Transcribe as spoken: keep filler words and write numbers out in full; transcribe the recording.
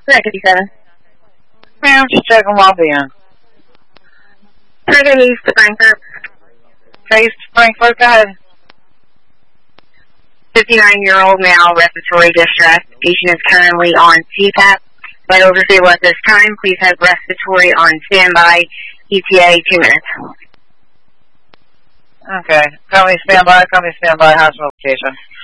fifty-seven. Ma'am, just checking well-being. Further East to Frankfurt. Face Frankfurt, go ahead. fifty-nine-year-old male, respiratory distress. Patient is currently on C PAP. Vital stable at this time. Please have respiratory on standby. E T A, two minutes. Okay. Company standby, company standby, hospital location.